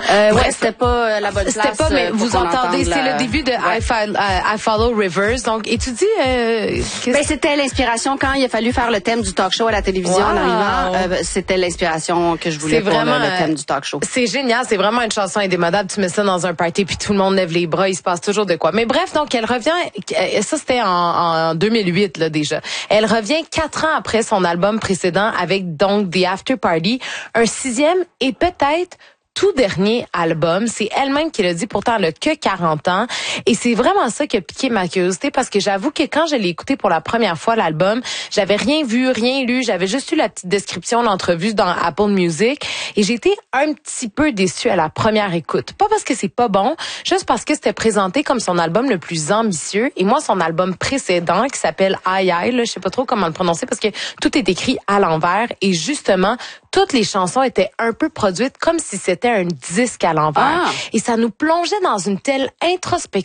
Ouais, c'était pas la bonne place. C'était pas, mais vous entendez, c'est le début de I Follow Rivers. Donc, et tu dis... Ben, c'était l'inspiration quand il a fallu faire le thème du talk show à la télévision en arrivant. C'était l'inspiration que je voulais pour le thème du talk show. C'est génial, c'est vraiment une chanson indémodable. Tu mets ça dans un party puis tout le monde lève les bras, il se passe toujours de quoi. Mais bref, donc elle revient, ça c'était en 2008 là déjà. Elle revient 4 ans après son album précédent avec donc The After Party, un 6e et peut-être tout dernier album. C'est elle-même qui l'a dit, pourtant elle a que 40 ans. Et c'est vraiment ça qui a piqué ma curiosité parce que j'avoue que quand je l'ai écouté pour la première fois, l'album, j'avais rien vu, rien lu. J'avais juste eu la petite description, l'entrevue dans Apple Music. Et j'ai été un petit peu déçue à la première écoute. Pas parce que c'est pas bon, juste parce que c'était présenté comme son album le plus ambitieux. Et moi, son album précédent, qui s'appelle I, là, je sais pas trop comment le prononcer parce que tout est écrit à l'envers. Et justement, toutes les chansons étaient un peu produites comme si c'était un disque à l'envers. Et ça nous plongeait dans une telle introspection